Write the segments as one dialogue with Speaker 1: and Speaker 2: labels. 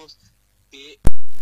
Speaker 1: esperamos que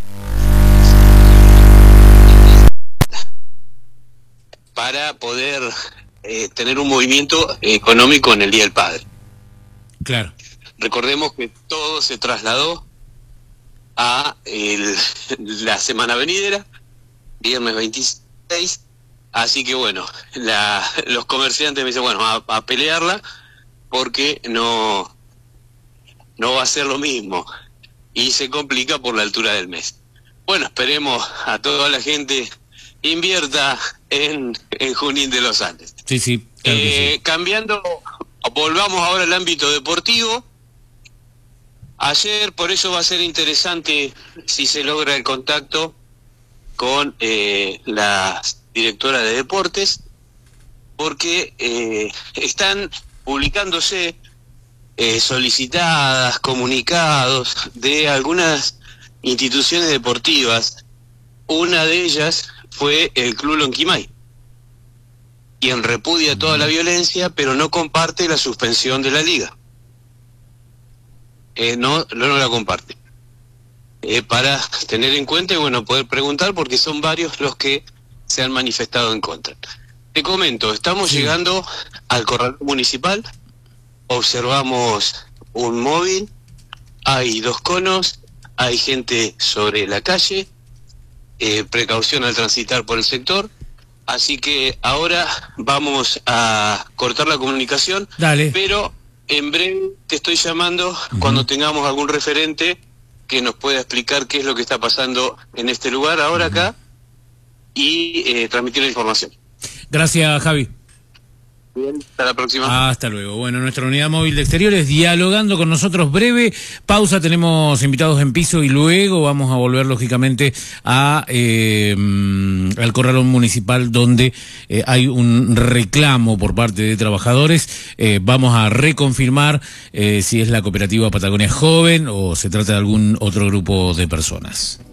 Speaker 1: para poder tener un movimiento económico en el Día del Padre.
Speaker 2: Claro.
Speaker 1: Recordemos que todo se trasladó a la semana venidera, viernes 26, así que bueno, los comerciantes me dicen, bueno, a pelearla porque no va a ser lo mismo y se complica por la altura del mes. Bueno, esperemos a toda la gente invierta en Junín de los Andes.
Speaker 2: Sí, sí, claro que sí.
Speaker 1: Cambiando, volvamos ahora al ámbito deportivo. Ayer, por eso va a ser interesante si se logra el contacto con la directora de deportes, porque están publicándose solicitadas, comunicados de algunas instituciones deportivas. Una de ellas fue el Club Lonquimay, quien repudia toda la violencia, pero no comparte la suspensión de la liga. No la comparte. Para tener en cuenta y bueno, poder preguntar, porque son varios los que se han manifestado en contra. Te comento, estamos llegando al corral municipal, observamos un móvil, hay 2 conos, hay gente sobre la calle, precaución al transitar por el sector, así que ahora vamos a cortar la comunicación.
Speaker 2: Dale.
Speaker 1: Pero en breve te estoy llamando cuando tengamos algún referente que nos pueda explicar qué es lo que está pasando en este lugar ahora acá y transmitir la información.
Speaker 2: Gracias, Javi.
Speaker 1: Bien, hasta la próxima.
Speaker 2: Hasta luego. Bueno, nuestra unidad móvil de exteriores dialogando con nosotros. Breve pausa, tenemos invitados en piso y luego vamos a volver lógicamente al corralón municipal donde hay un reclamo por parte de trabajadores. Vamos a reconfirmar si es la cooperativa Patagonia Joven o se trata de algún otro grupo de personas.